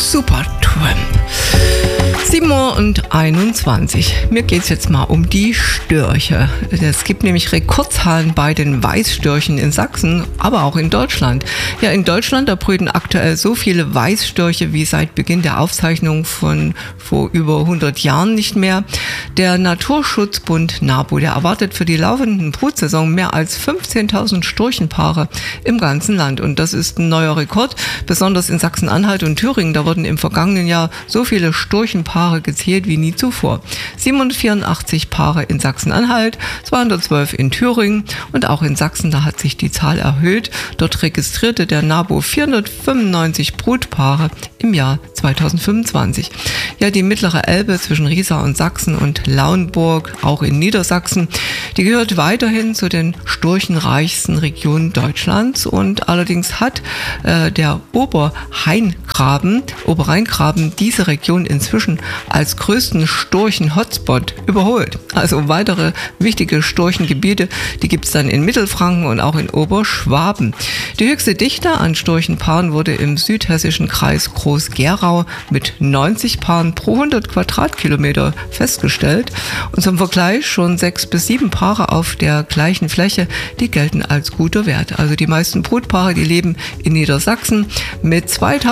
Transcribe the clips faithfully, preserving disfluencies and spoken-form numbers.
Supertramp. sieben Uhr und einundzwanzig. Mir geht es jetzt mal um die Störche. Es gibt nämlich Rekordzahlen bei den Weißstörchen in Sachsen, aber auch in Deutschland. Ja, in Deutschland, da brüten aktuell so viele Weißstörche wie seit Beginn der Aufzeichnung von vor über hundert Jahren nicht mehr. Der Naturschutzbund NABU, der erwartet für die laufenden Brutsaison mehr als fünfzehntausend Storchenpaare im ganzen Land. Und das ist ein neuer Rekord, besonders in Sachsen-Anhalt und Thüringen. Da wurden im vergangenen Jahr so viele Storchenpaare gezählt wie nie zuvor. siebenhundertvierundachtzig Paare in Sachsen-Anhalt, zweihundertzwölf in Thüringen und auch in Sachsen, da hat sich die Zahl erhöht. Dort registrierte der NABU vierhundertfünfundneunzig Brutpaare im Jahr zweitausendfünfundzwanzig. Ja, die mittlere Elbe zwischen Riesa und Sachsen und Lauenburg, auch in Niedersachsen, die gehört weiterhin zu den storchenreichsten Regionen Deutschlands und allerdings hat äh, der Oberrheingraben, Oberrheingraben diese Region inzwischen als größten Storchen-Hotspot überholt. Also weitere wichtige Storchengebiete, die gibt es dann in Mittelfranken und auch in Oberschwaben. Die höchste Dichte an Storchenpaaren wurde im südhessischen Kreis Groß-Gerau mit neunzig Paaren pro hundert Quadratkilometer festgestellt. Und zum Vergleich schon sechs bis sieben Paare auf der gleichen Fläche, die gelten als guter Wert. Also die meisten Brutpaare, die leben in Niedersachsen mit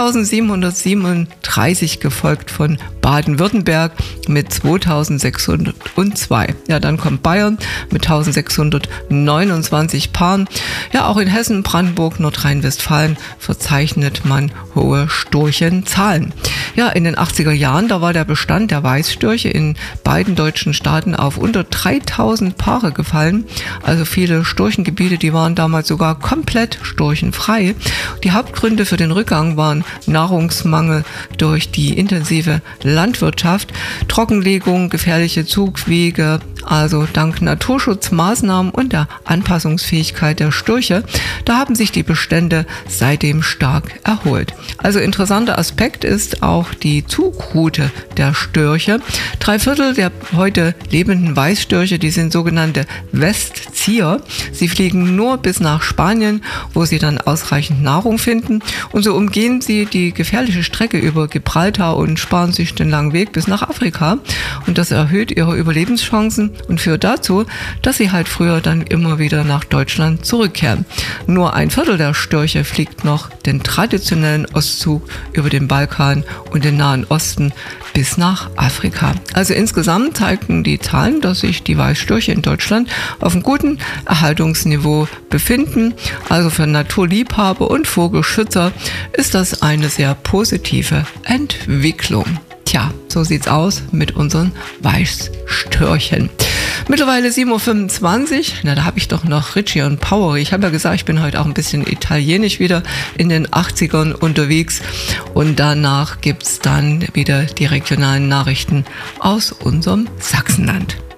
zweitausendsiebenhundertsiebenunddreißig, gefolgt von Baden-Württemberg mit zweitausendsechshundertzwei. Ja, dann kommt Bayern mit eintausendsechshundertneunundzwanzig Paaren. Ja, auch in Hessen, Brandenburg, Nordrhein-Westfalen verzeichnet man hohe Storchenzahlen. Ja, in den achtziger Jahren, da war der Bestand der Weißstörche in beiden deutschen Staaten auf unter dreitausend Paare gefallen. Also viele Storchengebiete, die waren damals sogar komplett storchenfrei. Die Hauptgründe für den Rückgang waren Nahrungsmangel durch die intensive Landwirtschaft, Trockenlegung, gefährliche Zugwege. Also dank Naturschutzmaßnahmen und der Anpassungsfähigkeit der Störche, da haben sich die Bestände seitdem stark erholt. Also interessanter Aspekt ist auch die Zugroute der Störche. Drei Viertel der heute lebenden Weißstörche, die sind sogenannte Westzieher. Sie fliegen nur bis nach Spanien, wo sie dann ausreichend Nahrung finden. Und so umgehen sie die gefährliche Strecke über Gibraltar und sparen sich den langen Weg bis nach Afrika. Und das erhöht ihre Überlebenschancen und führt dazu, dass sie halt früher dann immer wieder nach Deutschland zurückkehren. Nur ein Viertel der Störche fliegt noch den traditionellen Ostzug über den Balkan und den Nahen Osten bis nach Afrika. Also insgesamt zeigten die Zahlen, dass sich die Weißstörche in Deutschland auf einem guten Erhaltungsniveau befinden. Also für Naturliebhaber und Vogelschützer ist das eine sehr positive Entwicklung. Tja, so sieht's aus mit unseren Weißstörchen. Mittlerweile sieben Uhr fünfundzwanzig, na, da habe ich doch noch Richie und Power. Ich habe ja gesagt, ich bin heute auch ein bisschen italienisch wieder in den achtzigern unterwegs. Und danach gibt's dann wieder die regionalen Nachrichten aus unserem Sachsenland.